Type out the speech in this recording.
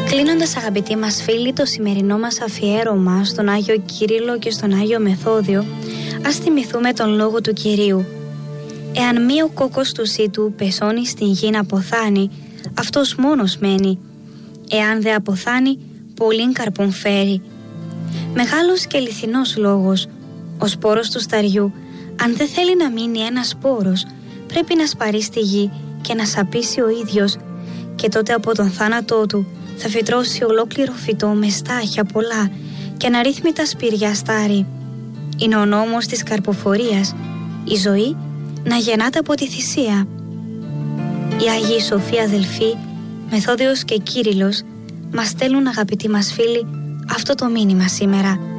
Κλείνοντας, αγαπητοί μας φίλοι, το σημερινό μας αφιέρωμα στον Άγιο Κύριλλο και στον Άγιο Μεθόδιο, ας θυμηθούμε τον λόγο του Κυρίου. Εάν μη ο κόκκος του σύτου πεσώνει στην γη να αποθάνει, αυτός μόνος μένει. Εάν δε αποθάνει, πολλήν καρπόν φέρει. Μεγάλος και αληθινός λόγος. Ο σπόρος του σταριού, αν δεν θέλει να μείνει ένας σπόρος, πρέπει να σπαρεί στη γη και να σαπίσει ο ίδιος, και τότε από τον θάνατό του θα φυτρώσει ολόκληρο φυτό με στάχια πολλά και αναρρύθμιτα σπηριά στάρι. Είναι ο νόμος της καρποφορίας, η ζωή να γεννάται από τη θυσία. Οι Άγιοι Σοφοί αδελφοί, Μεθόδιος και Κύριλλος, μας στέλνουν, αγαπητοί μας φίλοι, αυτό το μήνυμα σήμερα.